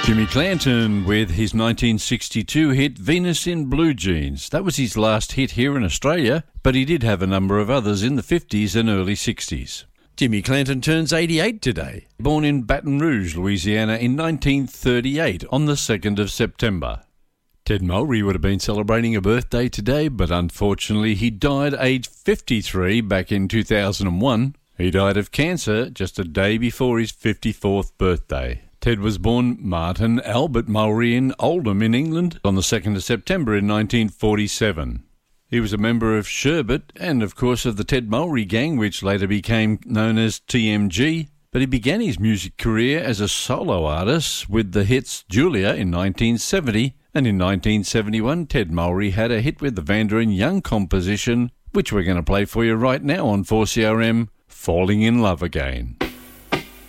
Jimmy Clanton with his 1962 hit Venus in Blue Jeans. That was his last hit here in Australia, but he did have a number of others in the 50s and early 60s. Jimmy Clanton turns 88 today. Born in Baton Rouge, Louisiana in 1938 on the 2nd of September. Ted Mulry would have been celebrating a birthday today, but unfortunately he died aged 53 back in 2001. He died of cancer just a day before his 54th birthday. Ted was born Martin Albert Mulry in Oldham in England on the 2nd of September in 1947. He was a member of Sherbet and, of course, of the Ted Mulry Gang, which later became known as TMG, but he began his music career as a solo artist with the hits Julia in 1970, and in 1971 Ted Mulry had a hit with the Vanda and Young composition, which we're going to play for you right now on 4CRM, Falling in Love Again.